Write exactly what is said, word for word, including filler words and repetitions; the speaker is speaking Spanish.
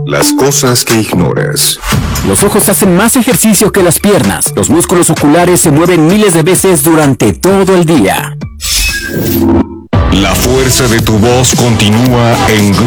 Las cosas que ignoras. Los ojos hacen más ejercicio que las piernas. Los músculos oculares se mueven miles de veces durante todo el día. La fuerza de tu voz continúa en